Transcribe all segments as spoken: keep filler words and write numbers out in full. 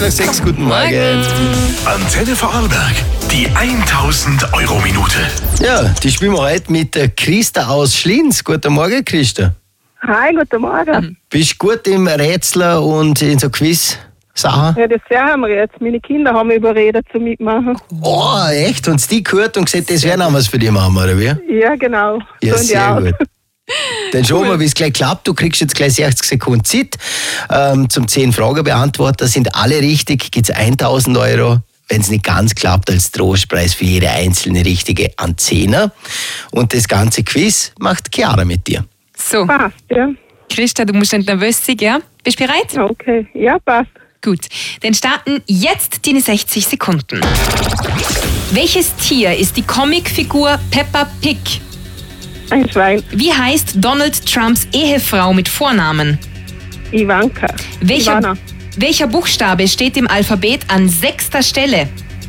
nach sechs, guten Morgen. Antenne Vorarlberg, die tausend Euro Minute. Ja, die spielen wir heute mit der Christa aus Schlinz. Guten Morgen, Christa. Hi, guten Morgen. Bist du gut im Rätsler und in so Quiz-Sachen? Ja, das haben wir jetzt. Meine Kinder haben mich überredet zum Mitmachen. Oh, echt? Und die gehört und gesagt, das wäre noch was für dich machen, oder wie? Ja, genau. Ja, So in die sehr Art. gut. Dann schauen wir, wie es gleich klappt. Du kriegst jetzt gleich sechzig Sekunden Zeit ähm, zum zehn Fragen beantworten. Sind alle richtig, gibt es tausend Euro. Wenn es nicht ganz klappt, als Trostpreis für jede einzelne richtige an Zehner. Und das ganze Quiz macht Chiara mit dir. So, Passt, ja. Christa, du musst nicht nervös sein, ja? Bist du bereit? Okay, ja, passt. Gut, dann starten jetzt deine sechzig Sekunden. Welches Tier ist die Comicfigur Peppa Pig? Ein Schwein. Wie heißt Donald Trumps Ehefrau mit Vornamen? Ivanka. Welcher, Ivana. welcher Buchstabe steht im Alphabet an sechster Stelle?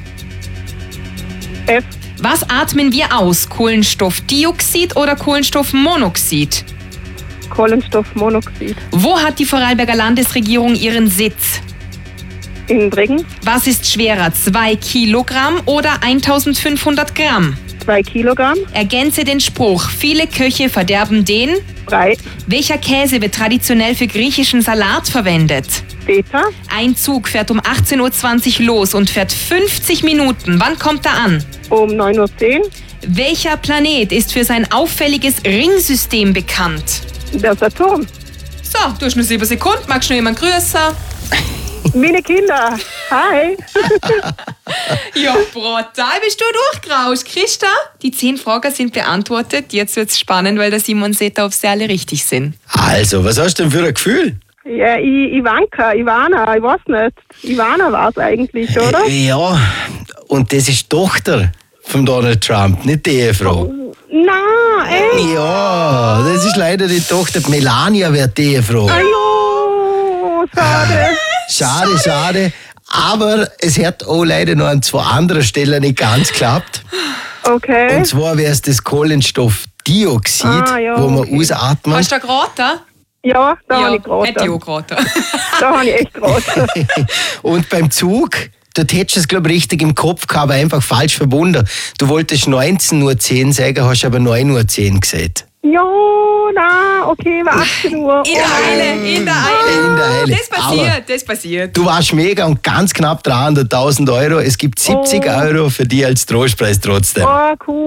F. Was atmen wir aus? Kohlenstoffdioxid oder Kohlenstoffmonoxid? Kohlenstoffmonoxid. Wo hat die Vorarlberger Landesregierung ihren Sitz? In Bregen. Was ist schwerer, zwei Kilogramm oder eintausendfünfhundert Gramm? Zwei Kilogramm. Ergänze den Spruch, viele Köche verderben den. Drei. Welcher Käse wird traditionell für griechischen Salat verwendet? Feta. Ein Zug fährt um achtzehn Uhr zwanzig los und fährt fünfzig Minuten. Wann kommt er an? Um neun Uhr zehn. Welcher Planet ist für sein auffälliges Ringsystem bekannt? Der Saturn. So, du hast nur sieben Sekunden. Magst du noch jemanden grüßen? Meine Kinder. Hi. Ja, brutal bist du durchgerauscht. Christa, die zehn Fragen sind beantwortet. Jetzt wird es spannend, weil der Simon sieht, ob sie alle richtig sind. Also, was hast du denn für ein Gefühl? Ja, I Ivanka, Ivana, ich weiß nicht. Ivana war es eigentlich, oder? Ja, und das ist die Tochter von Donald Trump, nicht die Ehefrau. Nein, ey. Ja, das ist leider die Tochter. Die Melania wird die Ehefrau. Ajo, schade. Schade, schade. Aber es hat auch leider noch an zwei anderen Stellen nicht ganz geklappt. Okay. Und zwar wäre es das Kohlenstoffdioxid, Ah, ja, wo man okay. ausatmet. Hast du da geraten? Ja, da habe ich hätte ich geraten. auch geraten. Da habe ich echt geraten. Und beim Zug, dort hättest du es, glaube ich, richtig im Kopf gehabt, aber einfach falsch verbunden. Du wolltest neunzehn Uhr zehn sagen, hast aber neun Uhr zehn gesagt. Ja, na, okay, war achtzehn Uhr. In der Eile, in der Eile. In der Eile. Das passiert, Aber das passiert. du warst mega und ganz knapp dran an der tausend Euro. Es gibt siebzig Oh. Euro für dich als Trostpreis trotzdem. Oh, cool.